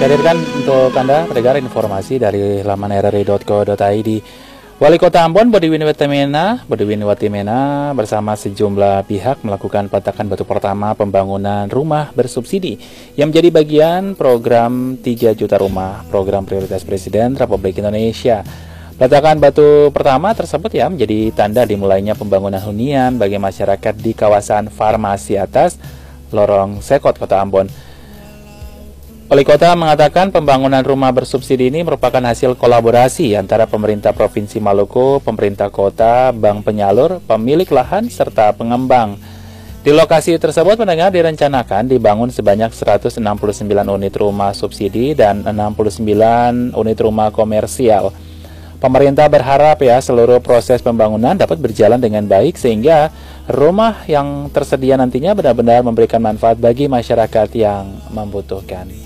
Saya hadirkan untuk Anda pendengar informasi dari laman rri.co.id. Wali Kota Ambon Bodiwini Watimena bersama sejumlah pihak melakukan peletakan batu pertama pembangunan rumah bersubsidi yang menjadi bagian program 3 juta rumah, program prioritas Presiden Republik Indonesia. Peletakan batu pertama tersebut menjadi tanda dimulainya pembangunan hunian bagi masyarakat di kawasan Farmasi Atas, Lorong Sekot, Kota Ambon. Wali Kota mengatakan pembangunan rumah bersubsidi ini merupakan hasil kolaborasi antara pemerintah Provinsi Maluku, pemerintah kota, bank penyalur, pemilik lahan, serta pengembang. Di lokasi tersebut pendengar direncanakan dibangun sebanyak 169 unit rumah subsidi dan 69 unit rumah komersial. Pemerintah berharap seluruh proses pembangunan dapat berjalan dengan baik sehingga rumah yang tersedia nantinya benar-benar memberikan manfaat bagi masyarakat yang membutuhkan.